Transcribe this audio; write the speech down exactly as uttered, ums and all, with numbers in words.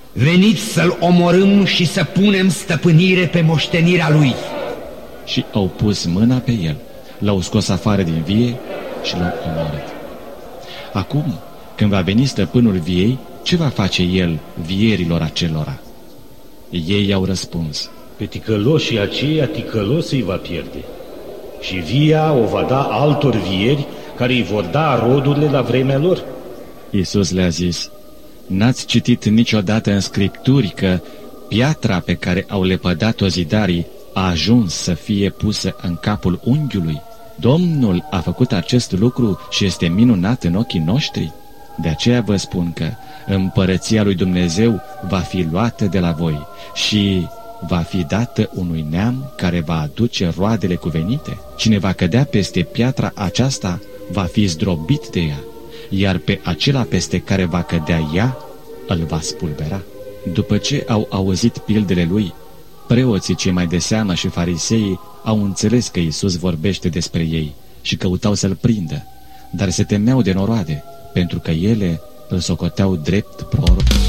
veniți să-l omorâm și să punem stăpânire pe moștenirea lui. Și au pus mâna pe el, l-au scos afară din vie și l-au omorât. Acum, când va veni stăpânul viei, ce va face el vierilor acelora? Ei i-au răspuns: pe ticăloșii aceia ticălos îi va pierde și via o va da altor vieri care îi vor da rodurile la vremea lor. Iisus le-a zis: n-ați citit niciodată în Scripturi că piatra pe care au lepădat-o zidarii a ajuns să fie pusă în capul unghiului? Domnul a făcut acest lucru și este minunat în ochii noștri. De aceea vă spun că împărăția lui Dumnezeu va fi luată de la voi și va fi dată unui neam care va aduce roadele cuvenite. Cine va cădea peste piatra aceasta va fi zdrobit de ea, iar pe acela peste care va cădea ea îl va spulbera. După ce au auzit pildele lui, preoții cei mai de seamă și fariseii au înțeles că Iisus vorbește despre ei și căutau să-l prindă, dar se temeau de noroade, pentru că ele îl socoteau drept proroc.